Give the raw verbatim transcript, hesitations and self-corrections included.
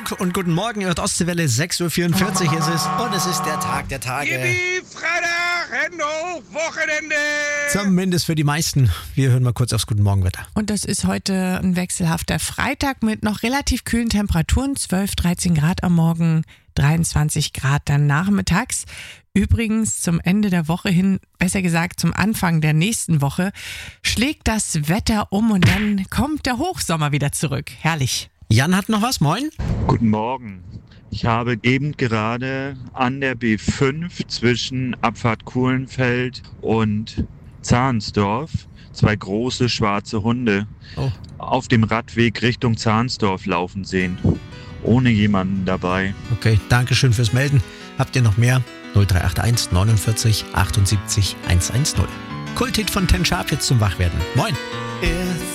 Funk und guten Morgen, ihr hört Ostseewelle, sechs Uhr vierundvierzig ist es und es ist der Tag der Tage. Yippie, Freitag, Hände hoch, Wochenende! Zumindest für die meisten. Wir hören mal kurz aufs Guten Morgenwetter. Und das ist heute ein wechselhafter Freitag mit noch relativ kühlen Temperaturen, zwölf, dreizehn Grad am Morgen, dreiundzwanzig Grad dann nachmittags. Übrigens zum Ende der Woche hin, besser gesagt zum Anfang der nächsten Woche, schlägt das Wetter um und dann kommt der Hochsommer wieder zurück. Herrlich. Jan hat noch was, moin. Guten Morgen. Ich habe eben gerade an der B fünf zwischen Abfahrt Kuhlenfeld und Zahnsdorf zwei große schwarze Hunde Oh. auf dem Radweg Richtung Zahnsdorf laufen sehen. Ohne jemanden dabei. Okay, danke schön fürs Melden. Habt ihr noch mehr? null drei acht eins neunundvierzig achtundsiebzig hundertzehn. Kulthit von Ten Sharp jetzt zum Wachwerden. Moin.